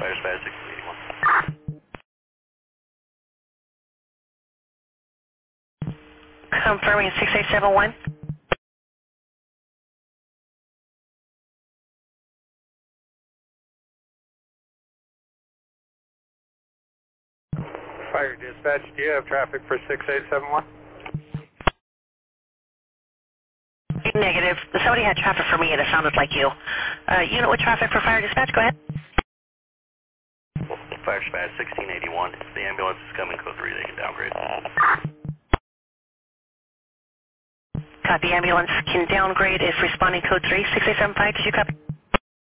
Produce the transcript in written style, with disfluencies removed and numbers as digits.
Fire dispatch 1681. Confirming 6871. Fire dispatch, do you have traffic for 6871? Negative. Somebody had traffic for me and it sounded like you. Unit with traffic for fire dispatch, go ahead. Fire dispatch 1681. If the ambulance is coming code 3, they can downgrade. Copy, ambulance can downgrade if responding code 3, 6875, did you copy?